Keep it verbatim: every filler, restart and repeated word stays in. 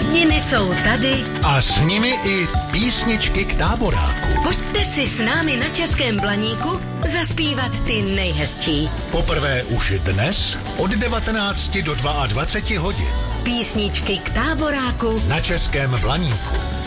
Prázdniny jsou tady a s nimi i písničky k táboráku. Pojďte si s námi na Českém Blaníku zaspívat ty nejhezčí. Poprvé už dnes od devatenácti do dvaceti dvou hodin. Písničky k táboráku na Českém Blaníku.